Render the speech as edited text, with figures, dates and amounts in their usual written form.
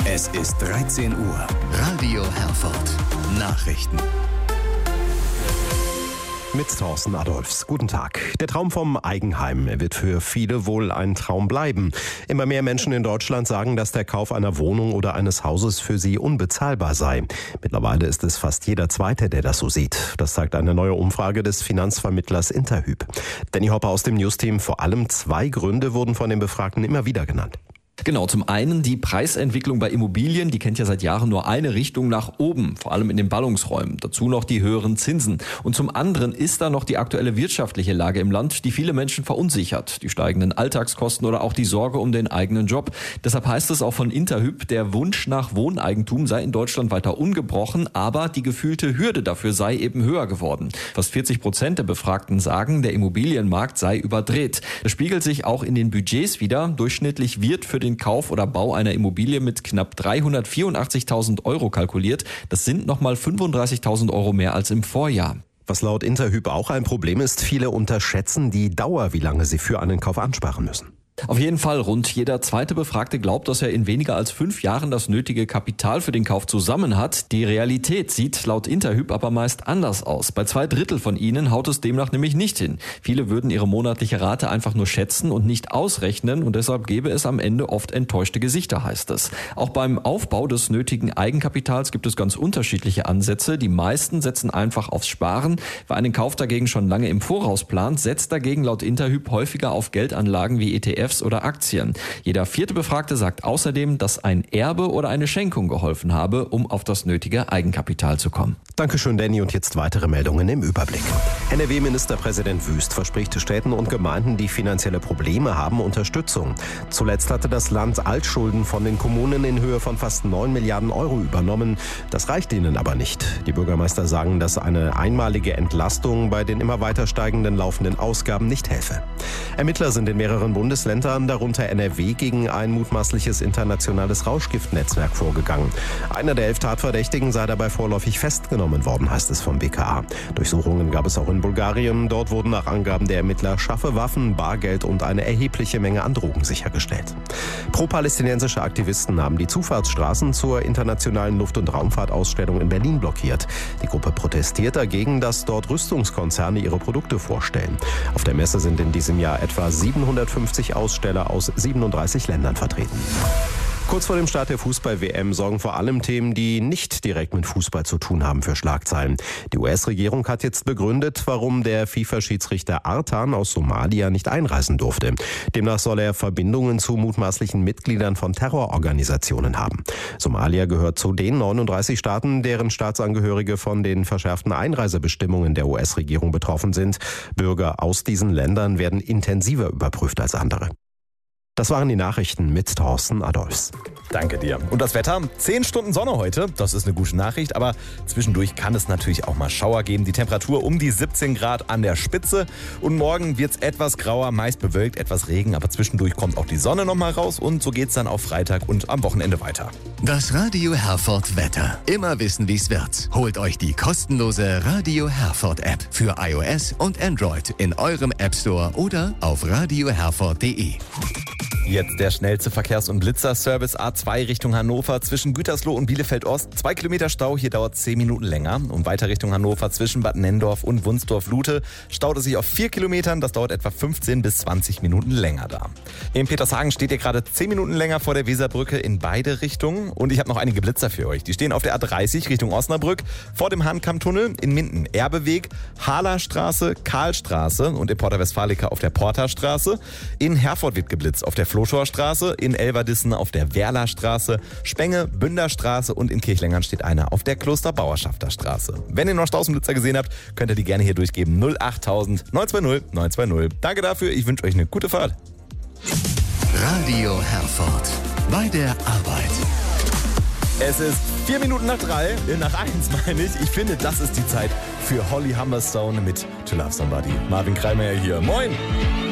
Es ist 13 Uhr. Radio Herford. Nachrichten. Mit Thorsten Adolfs. Guten Tag. Der Traum vom Eigenheim wird für viele wohl ein Traum bleiben. Immer mehr Menschen in Deutschland sagen, dass der Kauf einer Wohnung oder eines Hauses für sie unbezahlbar sei. Mittlerweile ist es fast jeder Zweite, der das so sieht. Das zeigt eine neue Umfrage des Finanzvermittlers Interhyp. Danny Hopper aus dem News-Team. Vor allem 2 Gründe wurden von den Befragten immer wieder genannt. Genau, zum einen die Preisentwicklung bei Immobilien, die kennt ja seit Jahren nur eine Richtung nach oben, vor allem in den Ballungsräumen. Dazu noch die höheren Zinsen. Und zum anderen ist da noch die aktuelle wirtschaftliche Lage im Land, die viele Menschen verunsichert. Die steigenden Alltagskosten oder auch die Sorge um den eigenen Job. Deshalb heißt es auch von Interhyp, der Wunsch nach Wohneigentum sei in Deutschland weiter ungebrochen, aber die gefühlte Hürde dafür sei eben höher geworden. Fast 40% der Befragten sagen, der Immobilienmarkt sei überdreht. Das spiegelt sich auch in den Budgets wider. Durchschnittlich wird für den Kauf oder Bau einer Immobilie mit knapp 384.000 Euro kalkuliert. Das sind nochmal 35.000 Euro mehr als im Vorjahr. Was laut Interhyp auch ein Problem ist, viele unterschätzen die Dauer, wie lange sie für einen Kauf ansparen müssen. Auf jeden Fall, rund jeder zweite Befragte glaubt, dass er in weniger als 5 Jahren das nötige Kapital für den Kauf zusammen hat. Die Realität sieht laut Interhyp aber meist anders aus. Bei 2/3 von ihnen haut es demnach nämlich nicht hin. Viele würden ihre monatliche Rate einfach nur schätzen und nicht ausrechnen und deshalb gäbe es am Ende oft enttäuschte Gesichter, heißt es. Auch beim Aufbau des nötigen Eigenkapitals gibt es ganz unterschiedliche Ansätze. Die meisten setzen einfach aufs Sparen. Wer einen Kauf dagegen schon lange im Voraus plant, setzt dagegen laut Interhyp häufiger auf Geldanlagen wie ETFs oder Aktien. Jeder 4. Befragte sagt außerdem, dass ein Erbe oder eine Schenkung geholfen habe, um auf das nötige Eigenkapital zu kommen. Dankeschön, Danny. Und jetzt weitere Meldungen im Überblick. NRW-Ministerpräsident Wüst verspricht Städten und Gemeinden, die finanzielle Probleme haben, Unterstützung. Zuletzt hatte das Land Altschulden von den Kommunen in Höhe von fast 9 Milliarden Euro übernommen. Das reicht ihnen aber nicht. Die Bürgermeister sagen, dass eine einmalige Entlastung bei den immer weiter steigenden laufenden Ausgaben nicht helfe. Ermittler sind in mehreren Bundesländern, darunter NRW, gegen ein mutmaßliches internationales Rauschgiftnetzwerk vorgegangen. Einer der 11 Tatverdächtigen sei dabei vorläufig festgenommen worden, heißt es vom BKA. Durchsuchungen gab es auch in Bulgarien. Dort wurden nach Angaben der Ermittler scharfe Waffen, Bargeld und eine erhebliche Menge an Drogen sichergestellt. Pro-palästinensische Aktivisten haben die Zufahrtsstraßen zur internationalen Luft- und Raumfahrtausstellung in Berlin blockiert. Die Gruppe protestiert dagegen, dass dort Rüstungskonzerne ihre Produkte vorstellen. Auf der Messe sind in diesem Jahr etwa 750 Aussteller aus 37 Ländern vertreten. Kurz vor dem Start der Fußball-WM sorgen vor allem Themen, die nicht direkt mit Fußball zu tun haben, für Schlagzeilen. Die US-Regierung hat jetzt begründet, warum der FIFA-Schiedsrichter Artan aus Somalia nicht einreisen durfte. Demnach soll er Verbindungen zu mutmaßlichen Mitgliedern von Terrororganisationen haben. Somalia gehört zu den 39 Staaten, deren Staatsangehörige von den verschärften Einreisebestimmungen der US-Regierung betroffen sind. Bürger aus diesen Ländern werden intensiver überprüft als andere. Das waren die Nachrichten mit Thorsten Adolfs. Danke dir. Und das Wetter? 10 Stunden Sonne heute, das ist eine gute Nachricht, aber zwischendurch kann es natürlich auch mal Schauer geben. Die Temperatur um die 17 Grad an der Spitze und morgen wird es etwas grauer, meist bewölkt, etwas Regen, aber zwischendurch kommt auch die Sonne nochmal raus und so geht's dann auf Freitag und am Wochenende weiter. Das Radio Herford Wetter. Immer wissen, wie's wird. Holt euch die kostenlose Radio Herford App für iOS und Android in eurem App Store oder auf radioherford.de. Jetzt der schnellste Verkehrs- und Blitzerservice A2 Richtung Hannover zwischen Gütersloh und Bielefeld-Ost. 2 Kilometer Stau, hier dauert 10 Minuten länger. Und weiter Richtung Hannover zwischen Bad Nenndorf und Wunsdorf-Lute staut es sich auf 4 Kilometern. Das dauert etwa 15 bis 20 Minuten länger da. In Petershagen steht ihr gerade 10 Minuten länger vor der Weserbrücke in beide Richtungen. Und ich habe noch einige Blitzer für euch. Die stehen auf der A30 Richtung Osnabrück, vor dem Hahnkammtunnel, in Minden Erbeweg, Hahlerstraße, Karlstraße und in Porta Westfalica auf der Porterstraße. In Herford wird geblitzt auf der Flotorstraße, in Elverdissen auf der Werlastraße, Spenge, Bünderstraße und in Kirchlengern steht einer auf der Klosterbauerschafterstraße. Wenn ihr noch Stausenblitzer gesehen habt, könnt ihr die gerne hier durchgeben. 08000 920 920. Danke dafür, ich wünsche euch eine gute Fahrt. Radio Herford. Bei der Arbeit. Es ist 4 Minuten nach 3, nach 1 meine ich. Ich finde, das ist die Zeit für Holly Humberstone mit To Love Somebody. Marvin Kreimeyer hier. Moin!